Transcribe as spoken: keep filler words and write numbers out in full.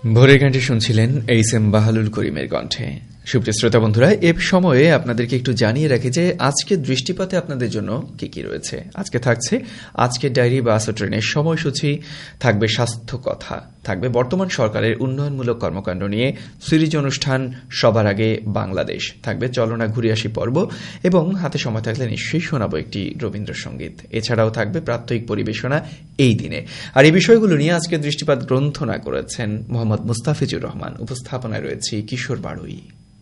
ভোরের গানটি শুনছিলেন এইচ এম বাহালুল করিমের কণ্ঠে। সুপ্রিয় শ্রোতা বন্ধুরা, এ সময়ে আপনাদেরকে একটু জানিয়ে রাখি যে আজকে দৃষ্টিপাতে আপনাদের জন্য কি কি রয়েছে। আজকে থাকছে আজকের ডায়েরি বাস ও ট্রেনের সময়সূচি, থাকবে স্বাস্থ্য কথা, থাকবে বর্তমান সরকারের উন্নয়নমূলক কর্মকাণ্ড নিয়ে সিরিজ অনুষ্ঠান সবার আগে বাংলাদেশ, থাকবে চলনা ঘুরে আসি পর্ব এবং হাতে সময় থাকলে নিশ্চয়ই শোনাবো একটি রবীন্দ্রসঙ্গীত। এছাড়াও থাকবে প্রাত্যহিক পরিবেশনা এই দিনে। আর এই বিষয়গুলো নিয়ে আজকে দৃষ্টিপাত গ্রন্থনা করেছেন মোহাম্মদ মুস্তাফিজুর রহমান। উপস্থাপনায় রয়েছে কিশোর বাড়ুই।